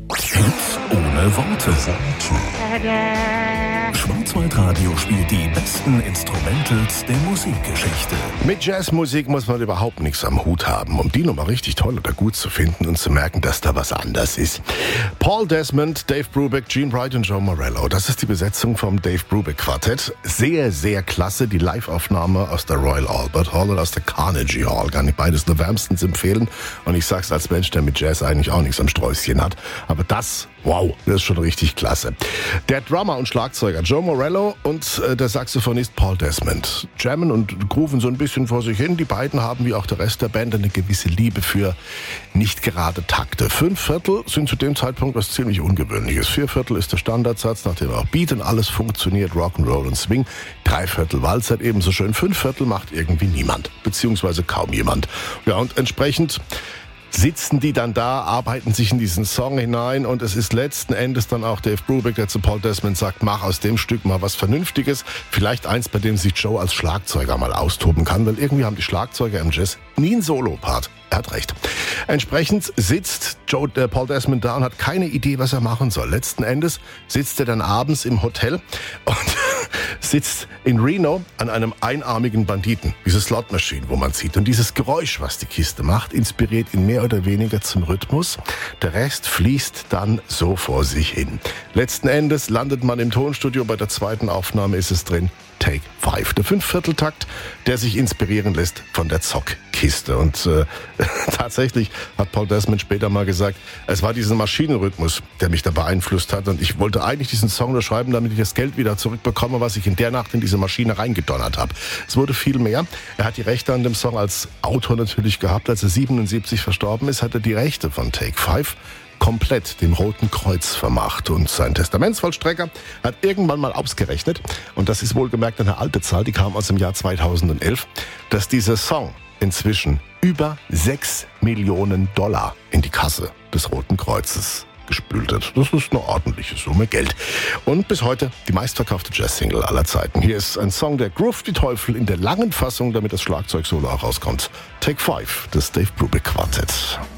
Hits ohne Worte. Schwarzwaldradio spielt die besten Instrumentals der Musikgeschichte. Mit Jazzmusik muss man überhaupt nichts am Hut haben, um die Nummer richtig toll oder gut zu finden und zu merken, dass da was anders ist. Paul Desmond, Dave Brubeck, Gene Wright und Joe Morello. Das ist die Besetzung vom Dave Brubeck Quartett. Sehr, sehr klasse. Die Live-Aufnahme aus der Royal Albert Hall und aus der Carnegie Hall. Kann ich beides nur wärmstens empfehlen. Und ich sag's als Mensch, der mit Jazz eigentlich auch nichts am Sträußchen hat. Aber das, wow, das ist schon richtig klasse. Der Drummer und Schlagzeuger Joe Morello und der Saxophonist Paul Desmond jammen und grooven so ein bisschen vor sich hin. Die beiden haben wie auch der Rest der Band eine gewisse Liebe für nicht gerade Takte. 5/4 sind zu dem Zeitpunkt was ziemlich Ungewöhnliches. 4/4 ist der Standardsatz, nachdem auch Beat und alles funktioniert, Rock'n'Roll und Swing. 3/4 Walzer ebenso schön. 5/4 macht irgendwie niemand, beziehungsweise kaum jemand. Ja, und entsprechend sitzen die dann da, arbeiten sich in diesen Song hinein und es ist letzten Endes dann auch Dave Brubeck, der zu Paul Desmond sagt, mach aus dem Stück mal was Vernünftiges, vielleicht eins, bei dem sich Joe als Schlagzeuger mal austoben kann, weil irgendwie haben die Schlagzeuger im Jazz nie einen Solo-Part. Er hat recht. Entsprechend sitzt Paul Desmond da und hat keine Idee, was er machen soll. Letzten Endes sitzt er dann abends im Hotel und sitzt in Reno an einem einarmigen Banditen, diese Slot-Maschine, wo man zieht. Und dieses Geräusch, was die Kiste macht, inspiriert ihn mehr oder weniger zum Rhythmus. Der Rest fließt dann so vor sich hin. Letzten Endes landet man im Tonstudio. Bei der zweiten Aufnahme ist es drin. Take 5, der 5/4-Takt, der sich inspirieren lässt von der Zockkiste. Und tatsächlich hat Paul Desmond später mal gesagt, es war dieser Maschinenrhythmus, der mich da beeinflusst hat. Und ich wollte eigentlich diesen Song nur schreiben, damit ich das Geld wieder zurückbekomme, was ich in der Nacht in diese Maschine reingedonnert habe. Es wurde viel mehr. Er hat die Rechte an dem Song als Autor natürlich gehabt. Als er 77 verstorben ist, hat er die Rechte von Take 5 komplett dem Roten Kreuz vermacht. Und sein Testamentsvollstrecker hat irgendwann mal ausgerechnet, und das ist wohlgemerkt eine alte Zahl, die kam aus dem Jahr 2011, dass dieser Song inzwischen über $6 Millionen in die Kasse des Roten Kreuzes gespült hat. Das ist eine ordentliche Summe Geld. Und bis heute die meistverkaufte Jazz-Single aller Zeiten. Hier ist ein Song, der groovt wie Teufel in der langen Fassung, damit das Schlagzeug-Solo auch rauskommt. Take 5, das Dave Brubeck Quartett.